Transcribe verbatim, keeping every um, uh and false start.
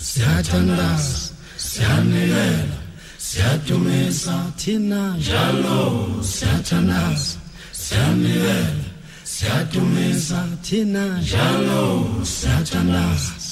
siyathandaza, siyanikelela, siyadumisa thina njalo, siyathandaza, siyanikelela, siyadumisa thina njalo, siyathandaza.